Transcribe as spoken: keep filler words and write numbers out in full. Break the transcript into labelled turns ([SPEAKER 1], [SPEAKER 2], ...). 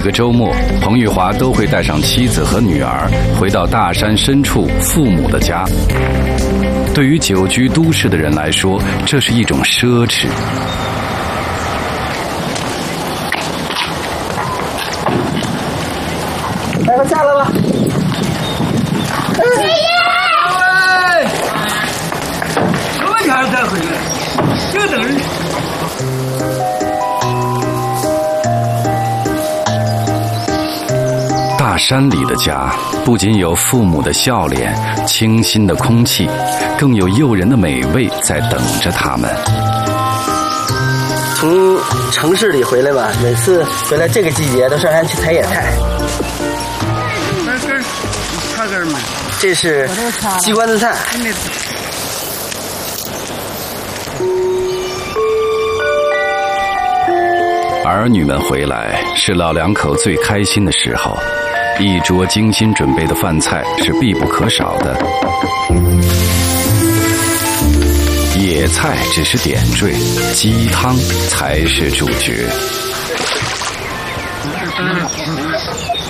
[SPEAKER 1] 个周末，彭玉华都会带上妻子和女儿回到大山深处父母的家。对于久居都市的人来说，这是一种奢侈。
[SPEAKER 2] 来吧，下来吧。
[SPEAKER 3] 爷爷！
[SPEAKER 2] 哎，什么前才回来？这等人。
[SPEAKER 1] 大山里的家，不仅有父母的笑脸、清新的空气，更有诱人的美味在等着他们。
[SPEAKER 2] 从城市里回来吧，每次回来这个季节都上山去采野菜。
[SPEAKER 3] 那根插根嘛，
[SPEAKER 2] 这是鸡冠子菜。
[SPEAKER 1] 儿女们回来是老两口最开心的时候，一桌精心准备的饭菜是必不可少的。野菜只是点缀，鸡汤才是主角。